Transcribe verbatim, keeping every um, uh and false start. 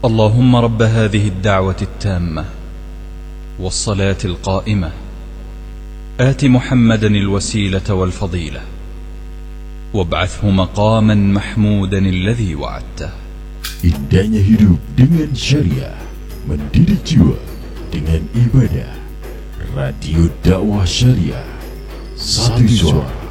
اللهم رب هذه الدعوة التامة والصلاة القائمة آت محمدا الوسيلة والفضيلة وابعثه مقاما محمودا الذي وعدته. Indahnya hidup dengan syariah, mendidik jiwa dengan ibadah. Radio Dakwah Syariah, satu suara